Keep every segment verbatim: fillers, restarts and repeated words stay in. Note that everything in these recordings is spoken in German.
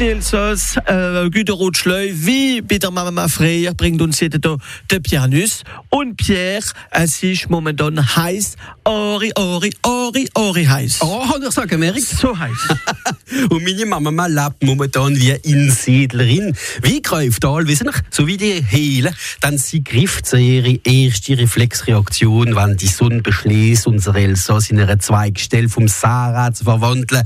Ici Elsass, äh, Güterot Schleu, wie bei der Mama Freya bringt uns hier der Pierre Nuss. Und Pierre, es ist momentan heiß, Ori, Ori, Ori, Ori heiß. Oh, hat er so gemerkt? So heiß. Und meine Mama lebt momentan wie eine Insiedlerin. Wie Greiftal, wissen Sie, so wie die Hele, dann sie grifft sie ihre erste Reflexreaktion, wenn die Sonne beschließt, unser Elsass in einer Zweigstelle vom Sarah zu verwandeln.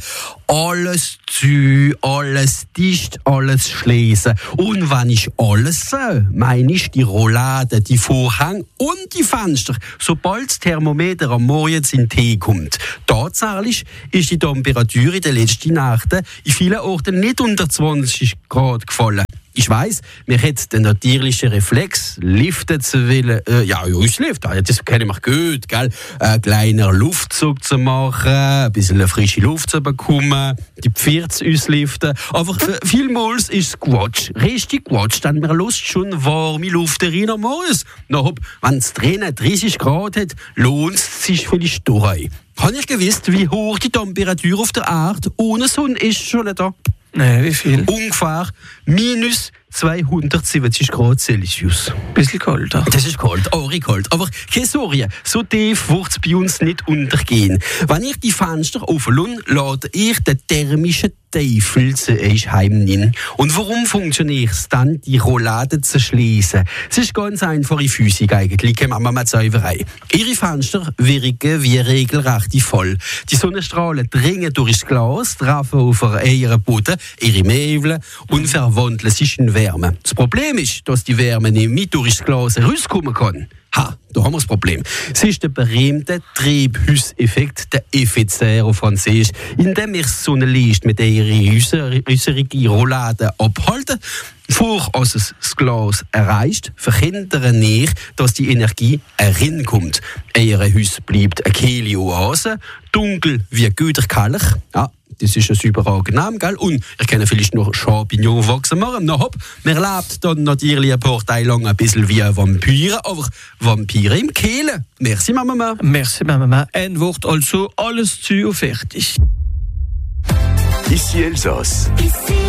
Alles zu, alles dicht, alles schließen. Und wenn ich alles sehe, meine ich die Rollade, die Vorhänge und die Fenster, sobald das Thermometer am Morgen in den Tee kommt. Tatsächlich ist die Temperatur in den letzten Nächten in vielen Orten nicht unter zwanzig Grad gefallen. Ich weiss, mir hat den natürlichen Reflex, liften zu wollen, äh, ja, ja, ich lift, das kenne ich gut, gell, einen kleinen Luftzug zu machen, ein bisschen frische Luft zu bekommen, die Pfirz ausliften, aber äh, vielmals ist es Quatsch, richtig Quatsch, denn man lust schon warme Luft rein am Morgen. Na, wenn es drinnen dreißig Grad hat, lohnt es sich vielleicht durch. Habe ich gewusst, wie hoch die Temperatur auf der Erde ohne Sonne ist schon nicht da? Nee, wie viel? Ungefähr minus zweihundertsiebzig Grad Celsius. Bisschen kalt, ja. Das ist kalt, ori kalt. Aber keine Sorge, so tief wird es bei uns nicht untergehen. Wenn ich die Fenster offen lasse, ich den thermischen Teufel zu euch heimnehmen. Und warum funktioniert es dann, die Rollade zu schließen? Es ist ganz einfache Physik eigentlich, keine Mama-Zauberei. Ihre Fenster wirken wie regelrecht voll. Die Sonnenstrahlen dringen durchs Glas, treffen auf ihren Boden, ihre Möbel und verwandeln sich in Wärme. Das Problem ist, dass die Wärme nicht mit durchs Glas rauskommen kann. Ha, da haben wir das Problem. Es ist der berühmte Treibhauseffekt, der F E C auf Französisch, in dem wir so eine Licht mit ihrer äußeren Rollade abhalten. Vor als es das Glas erreicht, verhindern wir, dass die Energie reinkommt. Ihr Haus bleibt eine kühle Oase, dunkel wie Güterkelch. Ja, das ist ein super angenehm, gell? Und ich kenne vielleicht noch Champignons wachsen machen. Na hopp, man lebt dann natürlich ein paar Tage lang ein bisschen wie ein Vampire, aber Vampire im Kehle. Merci, Mama. Merci, Mama. Ein Wort also, alles zu und fertig. Ici Elsass.